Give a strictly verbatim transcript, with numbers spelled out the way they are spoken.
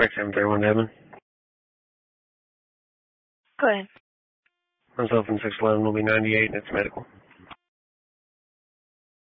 Break seven thirty-one, Edmund. Go ahead. Myself in six eleven will be ninety-eight, and it's medical.